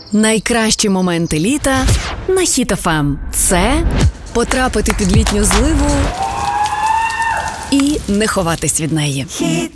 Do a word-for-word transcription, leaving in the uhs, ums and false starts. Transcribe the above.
Найкращі моменти літа на Хіт еф ем. Це потрапити під літню зливу і не ховатись від неї. Хіт